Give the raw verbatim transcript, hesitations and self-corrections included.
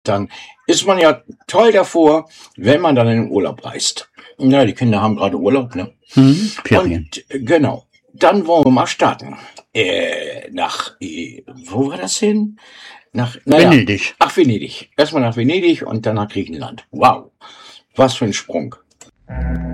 dann ist man ja toll davor, wenn man dann in den Urlaub reist. Ja, die Kinder haben gerade Urlaub, ne? Mhm, Ferien. Und äh, genau, dann wollen wir mal starten. Äh, nach, äh, wo war das hin? Nach, naja, Venedig. Ach, Venedig. Erstmal nach Venedig und dann nach Griechenland. Wow, was für ein Sprung.